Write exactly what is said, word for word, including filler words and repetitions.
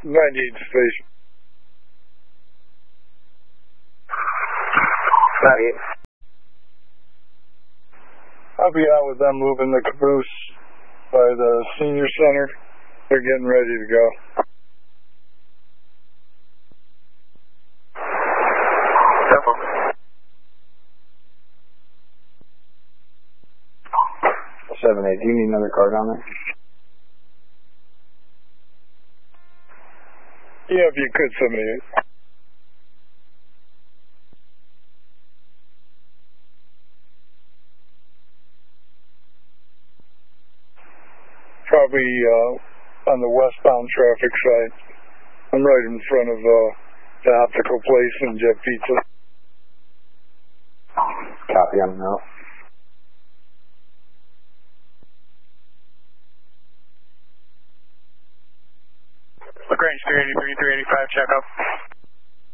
ninety-eight station. ninety-eight. I'll be out with them moving the caboose by the senior center. They're getting ready to go. seven eight, do you need another car down there? Yeah, if you could, seven eight. Probably uh, on the westbound traffic side. I'm right in front of uh, the optical place and Jet Pizza. Copy on the note. LaGrange three eighty-three, three eighty-five, check up.